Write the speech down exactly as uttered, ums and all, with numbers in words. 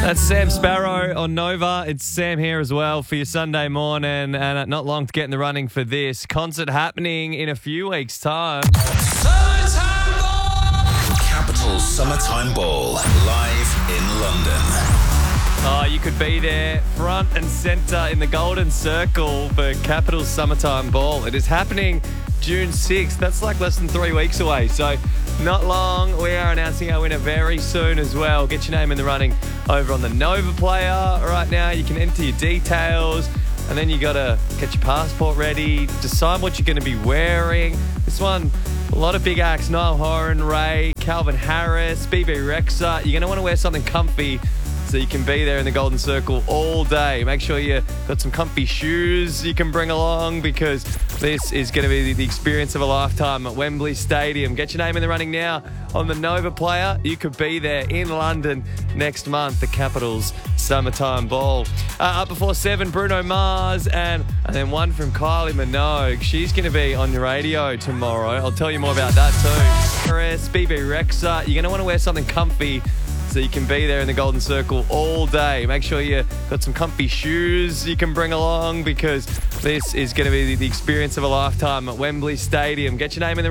That's Sam Sparrow on Nova. It's Sam here as well for your Sunday morning, and not long to get in the running for this concert happening in a few weeks' time. Summertime Ball! Capital Summertime Ball, live in London. Oh, you could be there front and centre in the Golden Circle for Capital Summertime Ball. It is happening June sixth. That's like less than three weeks away. So not long. We are announcing our winner very soon as well. Get your name in the running over on the Nova player right now. You can enter your details, and then you got to get your passport ready, decide what you're going to be wearing. This one, a lot of big acts: Niall Horan, Ray, Calvin Harris, B B Rexa. You're going to want to wear something comfy so you can be there in the Golden Circle all day. Make sure you got some comfy shoes you can bring along, because this is going to be the experience of a lifetime at Wembley Stadium. Get your name in the running now on the Nova player. You could be there in London next month, the Capitals Summertime Ball. Uh, up before seven, Bruno Mars, and, and then one from Kylie Minogue. She's going to be on your radio tomorrow. I'll tell you more about that too. Harris, B B Rexa. You're going to want to wear something comfy so you can be there in the Golden Circle all day. Make sure you got some comfy shoes you can bring along, because this is going to be the experience of a lifetime at Wembley Stadium. Get your name in the